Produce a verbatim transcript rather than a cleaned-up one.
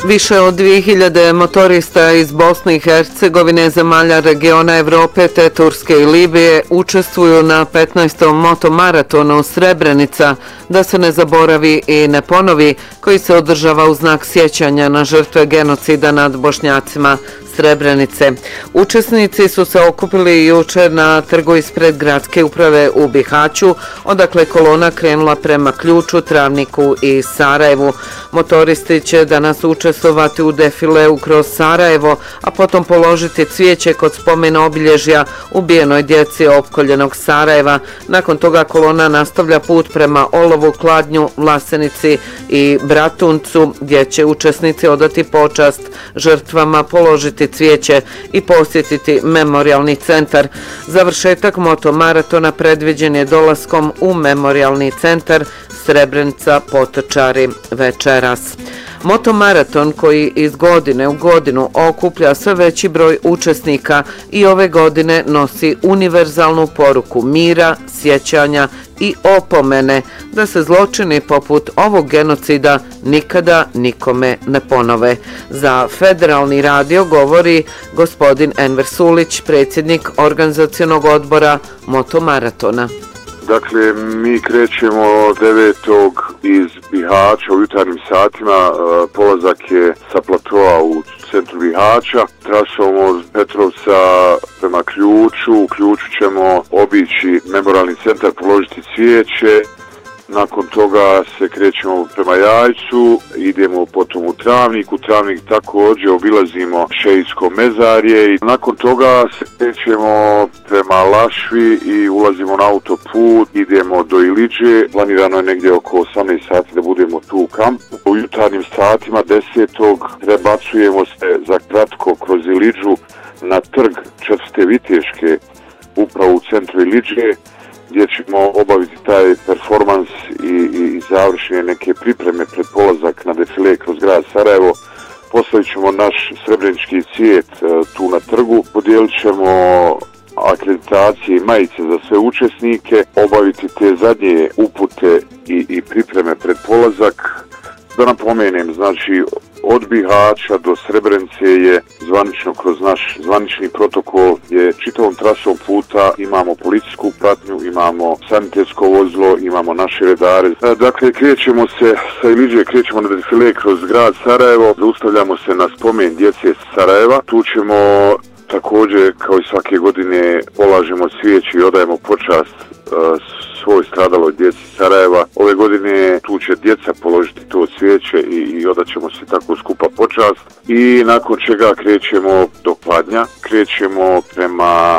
Više od dvije hiljade motorista iz Bosne i Hercegovine, zemalja regiona Evrope te Turske i Libije učestvuju na petnaestom motomaratonu Srebrenica, da se ne zaboravi i ne ponovi, koji se održava u znak sjećanja na žrtve genocida nad Bošnjacima Srebrenice. Učesnici su se okupili jučer na trgu ispred gradske uprave u Bihaću, odakle kolona krenula prema Ključu, Travniku i Sarajevu. Motoristi će danas učestvovati u defileu kroz Sarajevo, a potom položiti cvijeće kod spomena obilježja ubijenoj djeci opkoljenog Sarajeva. Nakon toga kolona nastavlja put prema Olovu, Kladnju, Vlasenici i Bratuncu, gdje će učesnici odati počast žrtvama, položiti cvijeće i posjetiti memorijalni centar. Završetak motomaratona predviđen je dolaskom u memorijalni centar Srebrenica Potočari večeras. Motomaraton koji iz godine u godinu okuplja sve veći broj učesnika i ove godine nosi univerzalnu poruku mira, sjećanja i opomene da se zločini poput ovog genocida nikada nikome ne ponove. Za Federalni radio govori gospodin Enver Sulić, predsjednik organizacionog odbora motomaratona. Dakle, mi krećemo devetog iz Bihaća u jutarnjim satima. Polazak je sa platoa u centru Bihaća. Trasom od Petrovca prema Ključu. U Ključu ćemo obići memorijalni centar, položiti cvijeće. Nakon toga se krećemo prema Jajcu, idemo potom u Travnik. U Travnik također obilazimo šeitsko mezarje i nakon toga se krećemo prema Lašvi i ulazimo na autoput, idemo do Ilidže. Planirano je negdje oko osamnaest sati da budemo tu u kampu. U jutarnjim satima desetog prebacujemo se za kratko kroz Ilidžu na trg Četvrte Viteške, upravo u centru Ilidže, gdje ćemo obaviti taj performans i, i završene neke pripreme pred polazak na defile kroz grad Sarajevo. Postavit ćemo naš srebrenički cvijet tu na trgu, podijelit ćemo akreditacije i majice za sve učesnike, obaviti te zadnje upute i, i pripreme pred polazak. Da napomenem, znači od Bihaća do Srebrenice je zvanično kroz naš zvanični protokol je čitavom trasom puta imamo policijsku pratnju, imamo sanitetsko vozilo, imamo naše redare. Dakle, krećemo se sa Ilidže, krećemo na defile kroz grad Sarajevo, zaustavljamo se na spomen djece Sarajeva. Tu ćemo također, kao i svake godine, polažemo cvijeće i odajemo počast uh, svoj stradaloj djeci Sarajeva. Ove godine tu će djeca položiti to cvijeće i, i odaćemo se tako skupa počast. I nakon čega krećemo do Kladnja, krećemo prema